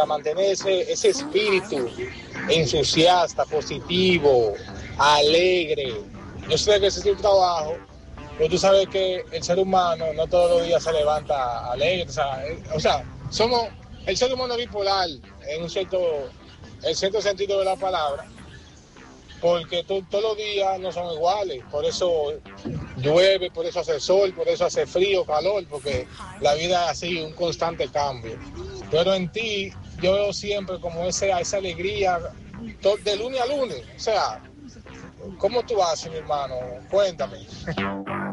para mantener ese espíritu entusiasta, positivo, alegre. Yo sé que ese es tu trabajo, pero tú sabes que el ser humano no todos los días se levanta alegre. Somos el ser humano bipolar en cierto sentido de la palabra, porque todos los días no son iguales. Por eso llueve, por eso hace sol, por eso hace frío, calor, porque la vida es así, un constante cambio. Pero en ti yo veo siempre como esa alegría de lunes a lunes. O sea, ¿cómo tú haces, mi hermano? Cuéntame.